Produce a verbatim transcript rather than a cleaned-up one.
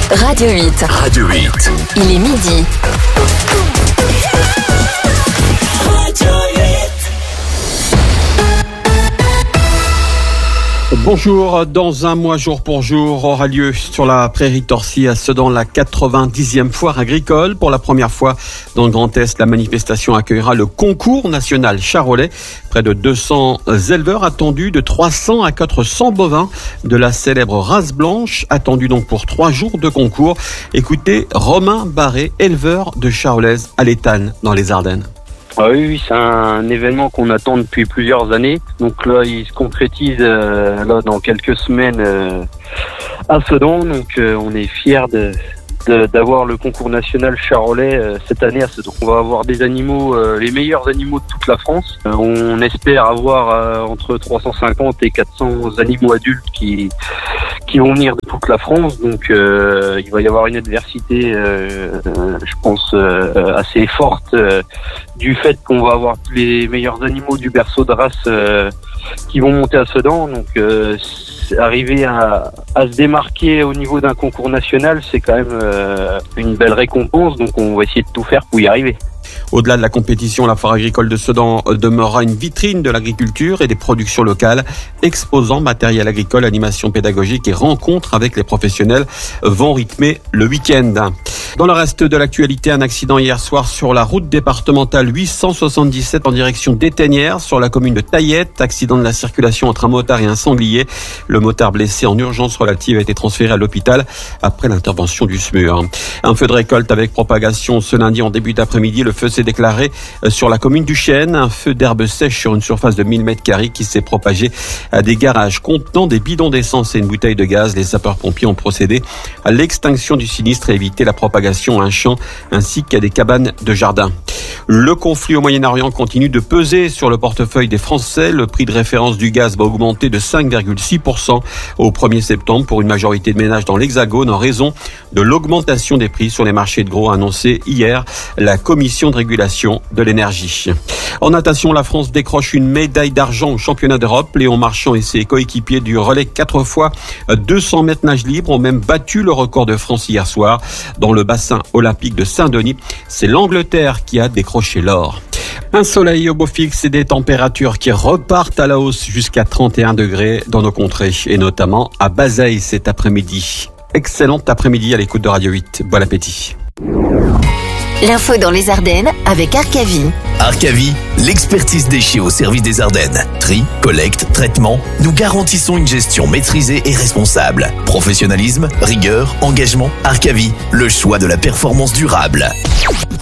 Radio huit. Radio huit. Il est midi. Bonjour, dans un mois jour pour jour aura lieu sur la prairie de Torcy à Sedan la quatre-vingt-dixième foire agricole. Pour la première fois dans le Grand Est, la manifestation accueillera le concours national charolais. Près de deux cents éleveurs attendus, de trois cents à quatre cents bovins de la célèbre race blanche, attendus donc pour trois jours de concours. Écoutez Romain Barré, éleveur de charolaise à l'Étane dans les Ardennes. Ah oui, oui, c'est un événement qu'on attend depuis plusieurs années. Donc là, il se concrétise euh, là dans quelques semaines euh, à Sedan. Donc euh, on est fiers de, de, d'avoir le concours national charolais euh, cette année à Sedan. On va avoir des animaux, euh, les meilleurs animaux de toute la France. Euh, on espère avoir euh, entre trois cent cinquante et quatre cents animaux adultes qui qui vont venir de toute la France. Donc euh, il va y avoir une adversité, euh, euh, je pense, euh, assez forte euh, du fait qu'on va avoir tous les meilleurs animaux du berceau de race euh, qui vont monter à Sedan. Donc euh, arriver à, à se démarquer au niveau d'un concours national, c'est quand même euh, une belle récompense. Donc on va essayer de tout faire pour y arriver. Au-delà de la compétition, la foire agricole de Sedan demeurera une vitrine de l'agriculture et des productions locales, exposant matériel agricole, animation pédagogique et rencontres avec les professionnels vont rythmer le week-end. Dans le reste de l'actualité, un accident hier soir sur la route départementale huit cent soixante-dix-sept en direction d'Étenières, sur la commune de Taillette. Accident de la circulation entre un motard et un sanglier. Le motard blessé en urgence relative a été transféré à l'hôpital après l'intervention du S M U R. Un feu de récolte avec propagation ce lundi en début d'après-midi. Le feu s'est déclaré sur la commune du Chêne. Un feu d'herbe sèche sur une surface de mille mètres carrés qui s'est propagé à des garages contenant des bidons d'essence et une bouteille de gaz. Les sapeurs-pompiers ont procédé à l'extinction du sinistre et évité la propagation à un champ ainsi qu'à des cabanes de jardin. Le conflit au Moyen-Orient continue de peser sur le portefeuille des Français. Le prix de référence du gaz va augmenter de cinq virgule six pour cent au premier septembre pour une majorité de ménages dans l'Hexagone en raison de l'augmentation des prix sur les marchés de gros annoncée hier la Commission de régulation de l'énergie. En natation, la France décroche une médaille d'argent au championnat d'Europe. Léon Marchand et ses coéquipiers du relais quatre fois deux cents mètres nage libre ont même battu le record de France hier soir. Dans le bassin olympique de Saint-Denis, c'est l'Angleterre qui a décroché l'or. Un soleil au beau fixe et des températures qui repartent à la hausse jusqu'à trente et un degrés dans nos contrées et notamment à Bazeilles cet après-midi. Excellent après-midi à l'écoute de Radio huit. Bon appétit. L'info dans les Ardennes avec Arcavi. Arcavi, l'expertise déchets au service des Ardennes. Tri, collecte, traitement, nous garantissons une gestion maîtrisée et responsable. Professionnalisme, rigueur, engagement, Arcavi, le choix de la performance durable.